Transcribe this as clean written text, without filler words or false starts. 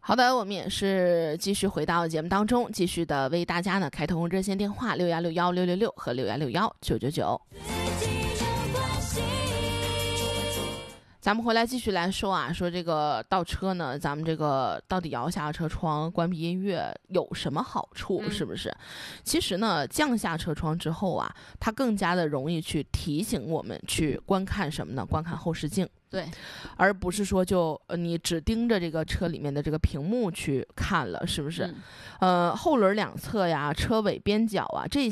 好的，我们也是继续回到节目当中，继续的为大家呢开通热线电话61616666和61619999。咱们回来继续来说啊，说这个倒车呢，咱们这个到底摇下车窗关闭音乐有什么好处，是不是？其实呢，降下车窗之后啊，它更加的容易去提醒我们去观看什么呢？观看后视镜。 对， 而不是说就你只盯着这个车里面的这个屏幕去看了，是不是？后轮两侧呀、车尾边角啊，这